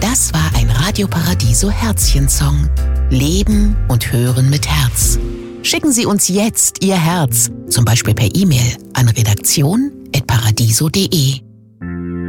Das war ein Radio Paradiso Herzchen-Song. Leben und hören mit Herz. Schicken Sie uns jetzt Ihr Herz, zum Beispiel per E-Mail an redaktion@paradiso.de.